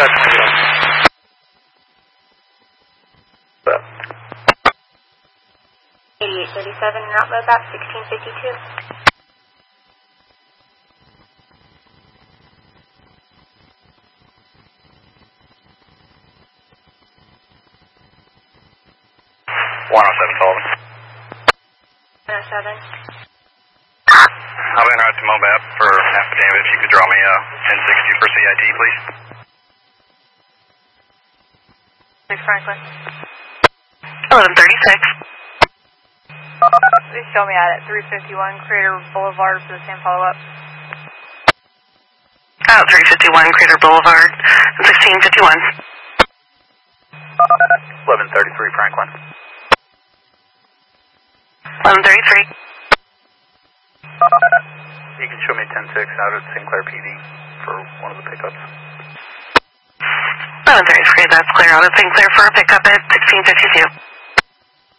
8837 route mobile 1652. Sullivan. 107. I'll be en route to Mobap for affidavit. If you could draw me 1060 for CIT, please. 6 Franklin. 1136. Please show me out at 351 Crater Boulevard for the same follow-up. 351 Crater Boulevard, 1651. 1133 Franklin. 1133. You can show me 106 out at Sinclair PD for one of the pickups. 1133, that's clear out at Sinclair for a pickup at 1652.